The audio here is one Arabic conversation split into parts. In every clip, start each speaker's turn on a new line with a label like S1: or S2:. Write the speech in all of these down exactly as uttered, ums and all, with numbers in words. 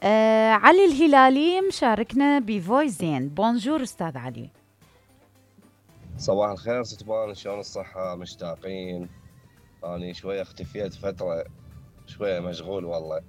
S1: آه علي الهلالي مشاركنا بفويزين. بونجور أستاذ علي.
S2: صباح الخير ستبان، شلون الصحة؟ مشتاقين. أنا شوية اختفيت فترة، شوية مشغول والله.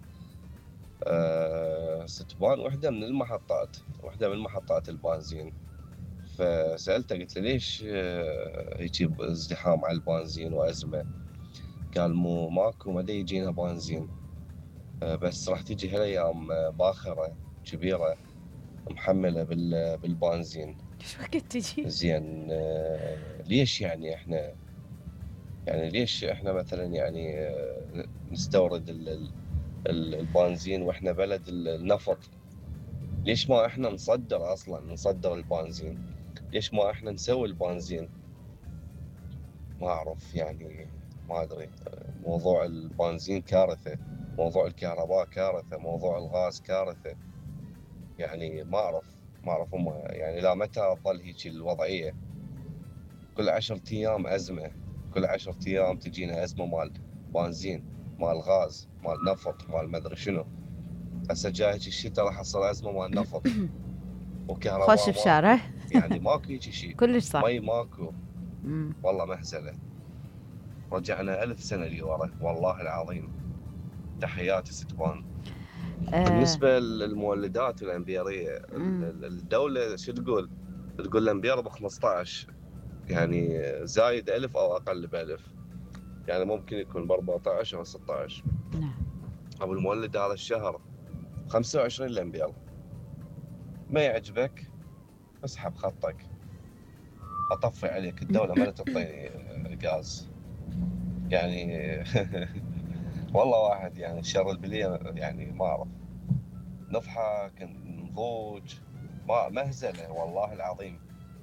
S2: أه ستبان وحدة من المحطات وحدة من محطات البنزين، فسألته قلت له ليش أه هيجي ازدحام على البنزين وأزمة؟ قال مو ماكو ما يجينا بنزين، أه بس راح تجي هالأيام باخرة كبيرة محملة بالبنزين.
S1: شو وقت تجي؟
S2: زين أه ليش يعني احنا يعني ليش احنا مثلا يعني نستورد البنزين واحنا بلد النفط؟ ليش ما احنا نصدر اصلا نصدر البنزين؟ ليش ما احنا نسوي البنزين؟ ما اعرف يعني، ما ادري. موضوع البنزين كارثة، موضوع الكهرباء كارثة، موضوع الغاز كارثة. يعني ما اعرف ما اعرف هم يعني لا متى تظل هيك الوضعية؟ كل عشرة ايام ازمة، كل عشرة ايام تجينا ازمة مال بنزين، مال غاز، مال نفط، مال مدري شنو. هسه جاي الشتاء راح تصير ازمة مال نفط
S1: خوش
S2: وكهرباء
S1: بشاره.
S2: ماكو، يعني ماكو هيجي شيء.
S1: كلش صح.
S2: مي ماكو.
S1: مم.
S2: والله مهزلة، رجعنا ألف سنة لورا والله العظيم. تحياتي ستبان.
S1: آه.
S2: بالنسبة للمولدات الأنبيارية،
S1: مم.
S2: الدولة شو تقول؟ تقول الأنبيار ب خمسطعش، يعني زايد ألف أو أقل بألف، يعني ممكن يكون ب أربعطعش أو ستطعش.
S1: نعم.
S2: أبو المولد هذا الشهر خمسة وعشرين الأنبيار. ما يعجبك اسحب خطك، أطفي عليك. الدولة ما تعطي غاز يعني. والله واحد يعني شر البلية، يعني ما أعرف، نضحك نضوج، ما مهزلة والله العظيم.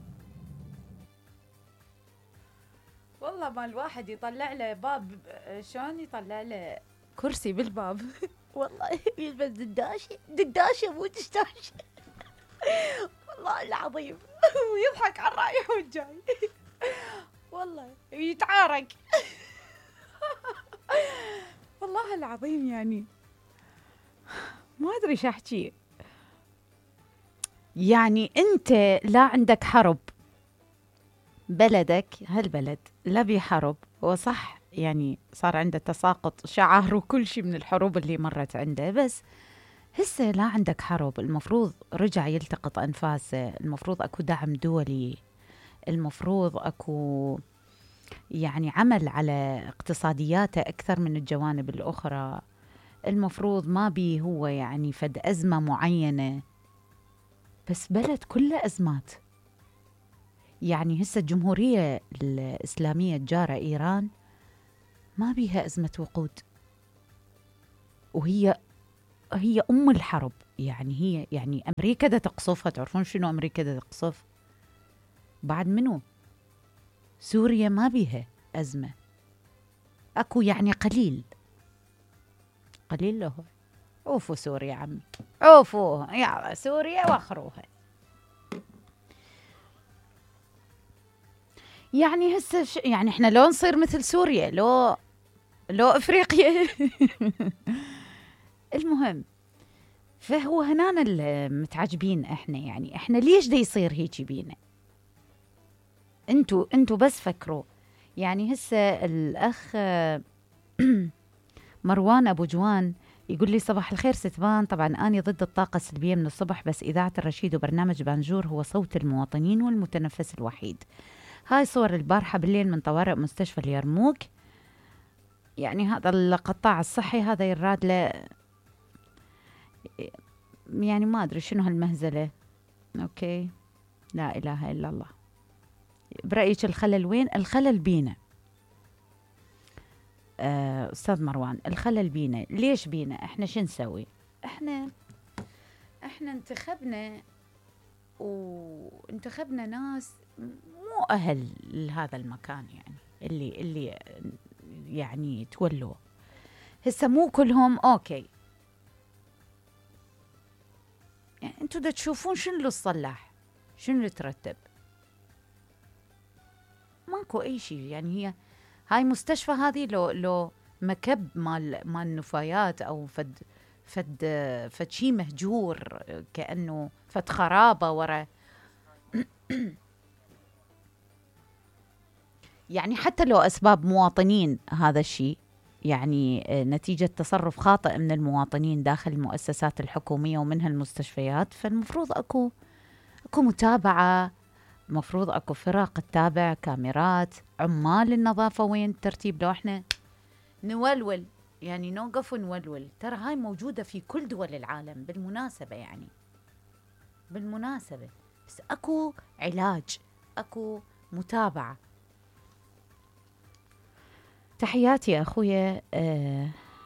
S1: والله ما الواحد يطلع له باب، شلون يطلع له كرسي بالباب. والله يلبس دداشة دداشة مو دشداشة. والله العظيم. ويضحك على الرايح والجاي. والله يتعارك. والله العظيم يعني ما ادري شو احكي. يعني انت لا عندك حرب، بلدك هالبلد لا بيه حرب، وصح يعني صار عنده تساقط شعار وكل شيء من الحروب اللي مرت عنده، بس هسه لا عندك حرب، المفروض رجع يلتقط أنفاسه، المفروض أكو دعم دولي، المفروض أكو يعني عمل على اقتصادياته أكثر من الجوانب الأخرى، المفروض ما بي هو يعني فد أزمة معينة، بس بلد كله أزمات. يعني هسه الجمهورية الإسلامية الجارة إيران ما بيها أزمة وقود، وهي هي أم الحرب. يعني هي يعني أمريكا دا تقصفها، تعرفون شنو أمريكا دا تقصف؟ بعد منو؟ سوريا ما بيها أزمة، أكو يعني قليل قليل له. عوفوا سوريا عمي، عوفوا يلا سوريا واخروها. يعني هسه ش... يعني احنا لو نصير مثل سوريا، لو لو افريقيا. المهم، فهو هنا المتعجبين احنا، يعني احنا ليش دا يصير هيك بينا؟ انتو انتو بس فكروا. يعني هسه الاخ مروان ابو جوان يقول لي صباح الخير ستبان، طبعا أنا ضد الطاقة السلبية من الصبح، بس إذاعة الرشيد وبرنامج بانجور هو صوت المواطنين والمتنفس الوحيد. هاي صور البارحة بالليل من طوارئ مستشفى اليرموك. يعني هذا القطاع الصحي هذا يراد له، يعني ما أدري شنو هالمهزلة. أوكي، لا إله إلا الله. برأيك الخلل وين؟ الخلل بينا آه أستاذ مروان، الخلل بينا. ليش بينا؟ إحنا شو نسوي؟ إحنا إحنا انتخبنا وانتخبنا ناس مو أهل لهذا المكان، يعني اللي اللي يعني تولوا. هسه مو كلهم أوكي، يعني انتوا دا تشوفون شنو اللي صلح، شنو اللي ترتب. ماكو أي شيء. يعني هي هاي مستشفى هذه لو لو مكب مال مال نفايات أو فد فد فد شي مهجور، كأنه فد خرابة ورا. يعني حتى لو أسباب مواطنين هذا الشيء، يعني نتيجة تصرف خاطئ من المواطنين داخل المؤسسات الحكومية ومنها المستشفيات، فالمفروض أكو أكو متابعة، مفروض أكو فرق تتابع، كاميرات، عمال النظافة وين الترتيب. لو احنا نولول يعني نوقف ونولول، ترى هاي موجودة في كل دول العالم بالمناسبة، يعني بالمناسبة، بس أكو علاج، أكو متابعة. تحياتي أخويا آه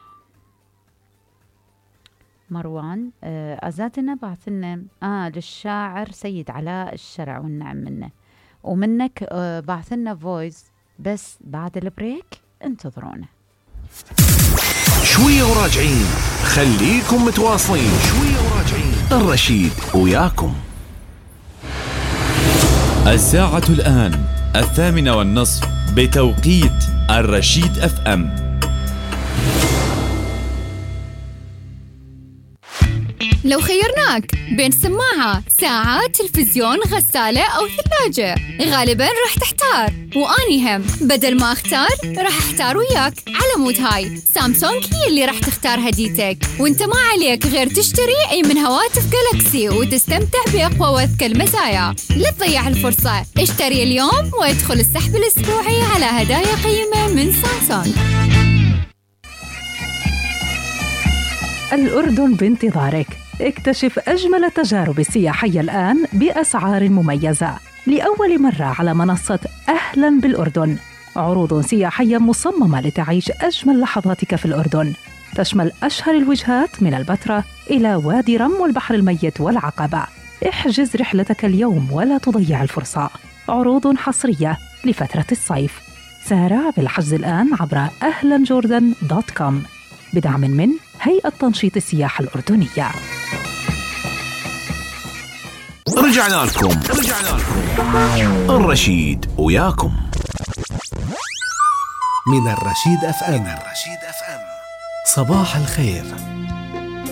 S1: مروان. آه أزادنا بعثنا آه للشاعر سيد علاء الشرع والنعم منه، ومنك آه بعثنا فويس، بس بعد البريك انتظرونا
S3: شوية وراجعين. خليكم متواصلين، شوية وراجعين. الرشيد وياكم.
S4: الساعة الآن الثامنة والنصف بتوقيت الرشيد اف ام.
S5: لو خيرناك بين سماعة، ساعة، تلفزيون، غسالة أو ثلاجة، غالباً راح تحتار، وأني هم بدل ما أختار راح أحتار وياك. على مود هاي سامسونج هي اللي راح تختار هديتك، وانت ما عليك غير تشتري أي من هواتف جالاكسي وتستمتع بأقوى وأذكى المزايا. لا تضيع الفرصة، اشتري اليوم وادخل السحب الأسبوعي على هدايا قيمة من سامسونج.
S6: الأردن بانتظارك. اكتشف أجمل التجارب السياحية الآن بأسعار مميزة لأول مرة على منصة أهلاً بالأردن. عروض سياحية مصممة لتعيش أجمل لحظاتك في الأردن، تشمل أشهر الوجهات من البتراء إلى وادي رم والبحر الميت والعقبة. احجز رحلتك اليوم ولا تضيع الفرصة. عروض حصرية لفترة الصيف. سارع بالحجز الآن عبر أهلاً جوردن دوت كوم بدعم من هيئة تنشيط السياحة الأردنية.
S3: رجعنا لكم رجعنا لكم الرشيد وياكم من الرشيد اف ام. الرشيد اف ام. صباح الخير.